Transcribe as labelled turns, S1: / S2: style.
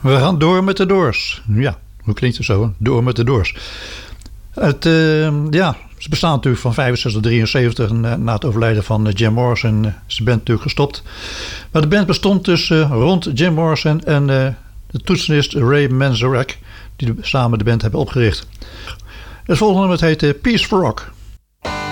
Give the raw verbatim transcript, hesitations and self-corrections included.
S1: We gaan door met de Doors. Ja, hoe klinkt het zo? Door met de Doors. Het, uh, ja, ze bestaan natuurlijk van vijfenzestig tot drieënzeventig. En, na het overlijden van Jim Morrison is de band natuurlijk gestopt. Maar de band bestond dus uh, rond Jim Morrison en uh, de toetsenist Ray Manzarek, die de, samen de band hebben opgericht. Het volgende nummer heet uh, Peace for Rock.